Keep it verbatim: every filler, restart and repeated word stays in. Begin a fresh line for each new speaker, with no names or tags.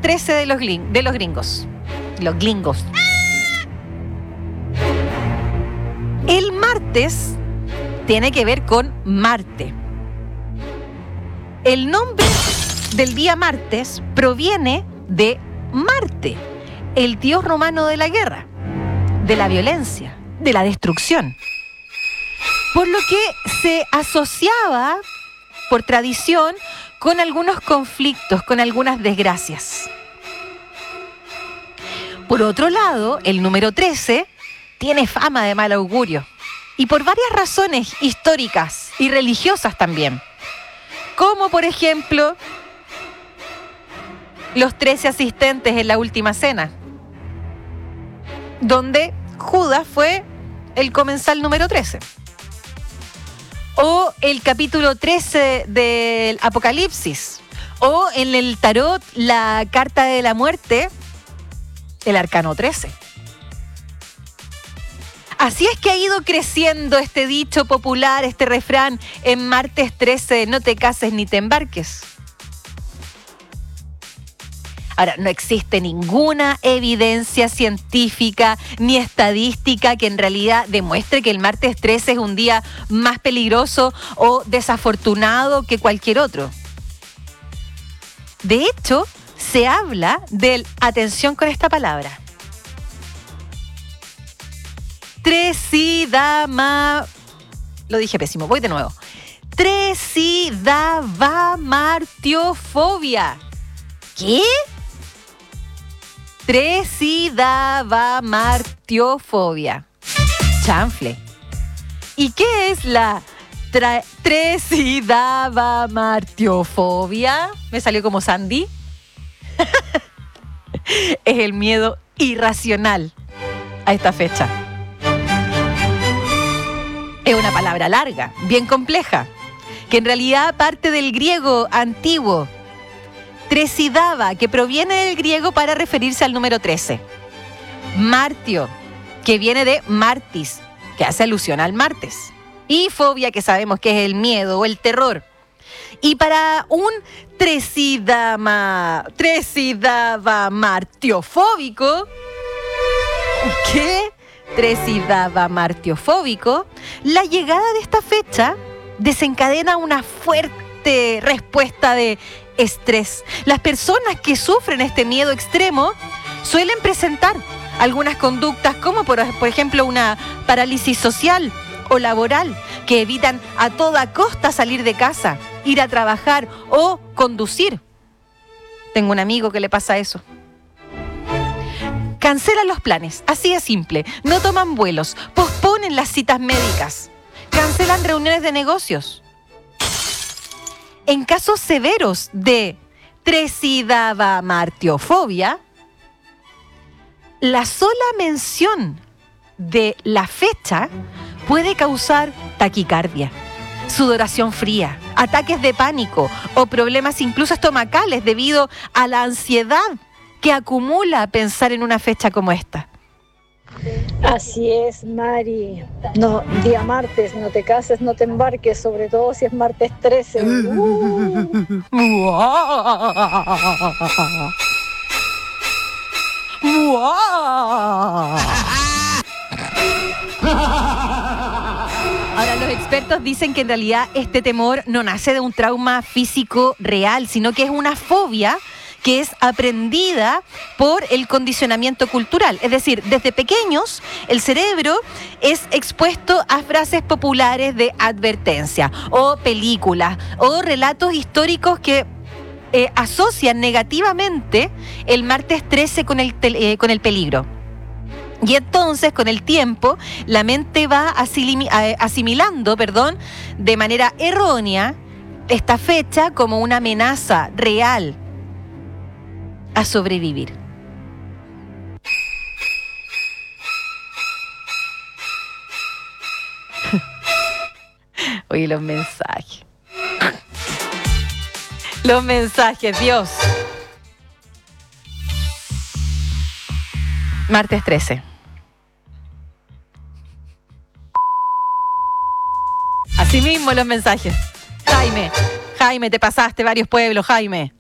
trece de los, glin- de los gringos. Los glingos. El martes tiene que ver con Marte. El nombre del día martes proviene de Marte, el dios romano de la guerra, de la violencia, de la destrucción. Por lo que se asociaba, por tradición, con algunos conflictos, con algunas desgracias. Por otro lado, el número trece tiene fama de mal augurio, y por varias razones históricas y religiosas también. Como por ejemplo, los trece asistentes en la última cena, donde Judas fue el comensal número trece. O el capítulo trece del Apocalipsis. O en el tarot, la carta de la muerte, el arcano trece. Así es que ha ido creciendo este dicho popular, este refrán, en martes trece, no te cases ni te embarques. Ahora, no existe ninguna evidencia científica ni estadística que en realidad demuestre que el martes trece es un día más peligroso o desafortunado que cualquier otro. De hecho, se habla del, atención con esta palabra, tresidama, lo dije pésimo, voy de nuevo, tresidavamartiofobia. ¿Qué? Tresidavamartiofobia. Chanfle. ¿Y qué es la tra- tresidavamartiofobia? Me salió como Sandy. Es el miedo irracional a esta fecha. Es una palabra larga, bien compleja, que en realidad parte del griego antiguo, tresidava, que proviene del griego para referirse al número trece. Martio, que viene de martis, que hace alusión al martes. Y fobia, que sabemos que es el miedo o el terror. Y para un tresidama, tresidavamartiofóbico, ¿qué? Tresidavamartiofóbico, la llegada de esta fecha desencadena una fuerte respuesta de estrés. Las personas que sufren este miedo extremo suelen presentar algunas conductas como por, por ejemplo una parálisis social o laboral, que evitan a toda costa salir de casa, ir a trabajar o conducir. Tengo un amigo que le pasa eso. Cancelan los planes, así de simple. No toman vuelos, posponen las citas médicas, cancelan reuniones de negocios. En casos severos de tresidavamartiofobia, la sola mención de la fecha puede causar taquicardia, sudoración fría, ataques de pánico o problemas incluso estomacales debido a la ansiedad que acumula pensar en una fecha como esta.
Así es, Mari. No, día martes, no te cases, no te embarques, sobre todo si es martes trece. Uh.
Ahora, los expertos dicen que en realidad este temor no nace de un trauma físico real, sino que es una fobia que es aprendida por el condicionamiento cultural. Es decir, desde pequeños el cerebro es expuesto a frases populares de advertencia o películas o relatos históricos que eh, asocian negativamente el martes trece con el, eh, con el peligro. Y entonces, con el tiempo, la mente va asilimi- asimilando, perdón, de manera errónea esta fecha como una amenaza real a sobrevivir. Oye, los mensajes. Los mensajes, Dios. Martes trece. Así mismo los mensajes. Jaime, Jaime, te pasaste varios pueblos, Jaime.